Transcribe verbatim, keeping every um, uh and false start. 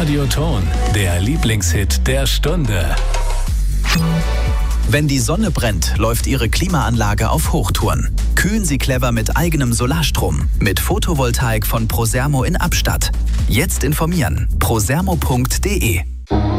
Radioton, der Lieblingshit der Stunde. Wenn die Sonne brennt, läuft Ihre Klimaanlage auf Hochtouren. Kühlen Sie clever mit eigenem Solarstrom. Mit Photovoltaik von Prosermo in Abstatt. Jetzt informieren. prosermo punkt de